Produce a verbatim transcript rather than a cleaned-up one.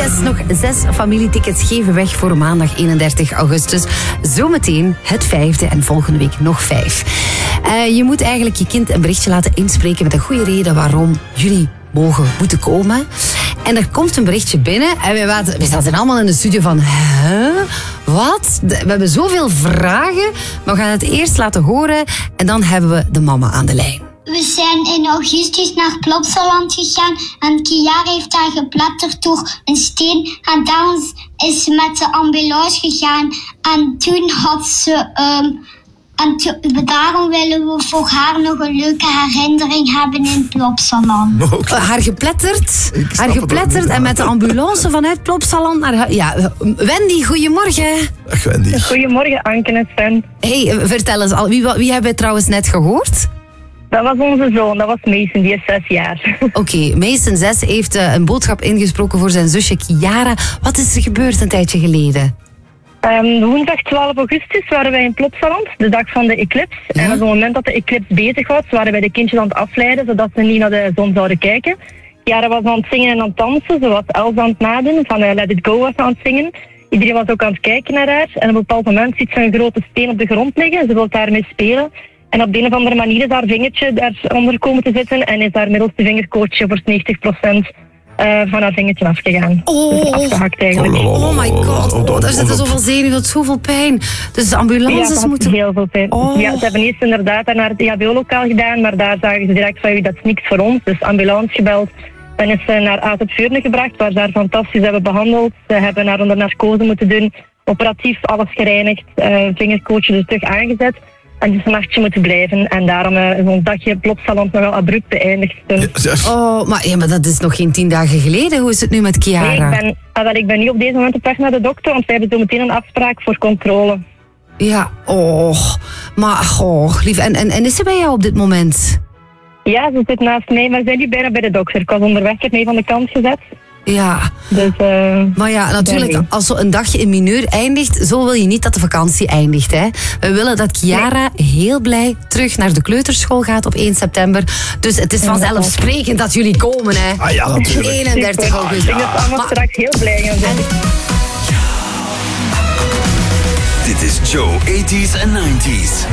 Yes, nog zes familietickets geven weg voor maandag eenendertig augustus. Zometeen het vijfde en volgende week nog vijf. Uh, je moet eigenlijk je kind een berichtje laten inspreken met een goede reden waarom jullie mogen moeten komen. En er komt een berichtje binnen en we, waten, we zaten allemaal in de studio van... Huh? Wat? We hebben zoveel vragen, maar we gaan het eerst laten horen en dan hebben we de mama aan de lijn. We zijn in augustus naar Plopsaland gegaan en Kiara heeft daar gepletterd door een steen. En daarom is ze met de ambulance gegaan. En toen had ze... Um, en to, daarom willen we voor haar nog een leuke herinnering hebben in Plopsaland. Okay. Haar gepletterd, haar gepletterd en met de ambulance vanuit Plopsaland naar... Ja, Wendy, goedemorgen. Dag Wendy. Goedemorgen Anke en Sven. Hey, vertel eens, wie, wie hebben we trouwens net gehoord? Dat was onze zoon, dat was Mason, die is zes jaar. Oké, okay, Mason zes heeft uh, een boodschap ingesproken voor zijn zusje Kiara. Wat is er gebeurd een tijdje geleden? Um, woensdag twaalf augustus waren wij in Plopsaland, de dag van de eclipse. Ja? En op het moment dat de eclipse bezig was, waren wij de kindjes aan het afleiden, zodat ze niet naar de zon zouden kijken. Kiara was aan het zingen en aan het dansen, ze was Els aan het nadoen, van uh, Let It Go was aan het zingen. Iedereen was ook aan het kijken naar haar. En op een bepaald moment ziet ze een grote steen op de grond liggen, ze wil daarmee spelen. En op de een of andere manier is haar vingertje daaronder komen te zitten en is haar middelste vingerkootje voor negentig procent uh, van haar vingertje afgegaan. Oh, dus afgehakt eigenlijk. Oh my god, oh, daar zit zoveel zenuw, dat is zoveel pijn. Dus de ambulances ja, moeten... heel veel pijn. Oh. Ja, ze hebben eerst inderdaad naar het E H B O-lokaal gedaan, maar daar zagen ze direct van, dat is niks voor ons. Dus ambulance gebeld. Dan is ze naar A Z Veurne gebracht, waar ze haar fantastisch hebben behandeld. Ze hebben haar onder narcose moeten doen. Operatief alles gereinigd, uh, vingerkootje dus terug aangezet. En dus een nachtje moeten blijven. En daarom uh, is ons dagje Plopsaland nogal abrupt beëindigd. Oh, maar, ja, maar dat is nog geen tien dagen geleden. Hoe is het nu met Kiara? Nee, ik, ben, ah, wel, ik ben nu op deze moment op weg naar de dokter, want wij hebben zo meteen een afspraak voor controle. Ja, oh. Maar, oh, lief. En, en, en is ze bij jou op dit moment? Ja, ze zit naast mij, maar we zijn nu bijna bij de dokter. Ik was onderweg, ik heb mee van de kant gezet. Ja, dus, uh, maar ja, natuurlijk, als zo een dagje in mineur eindigt, zo wil je niet dat de vakantie eindigt. Hè? We willen dat Kiara nee. heel blij terug naar de kleuterschool gaat op één september. Dus het is vanzelfsprekend dat jullie komen. Hè? Ah ja, natuurlijk. eenendertig augustus. Ik denk dat we allemaal maar, straks heel blij gaan zijn. Dit is Joe, tachtiger en negentiger.